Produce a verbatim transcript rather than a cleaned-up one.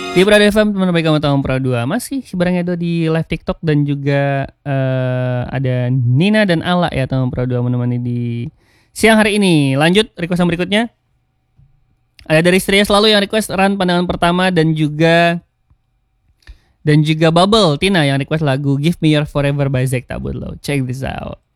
Di Prado F M, teman baik kamu tahun Pro dua. Masih bareng Edo di live TikTok dan juga uh, ada Nina dan Ala ya tahun Pro dua menemani di siang hari ini. Lanjut request yang berikutnya. Ada dari Stria selalu yang request Run pandangan pertama dan juga dan juga Bubble Tina yang request lagu Give Me Your Forever by Zack Tabudlo. Check this out.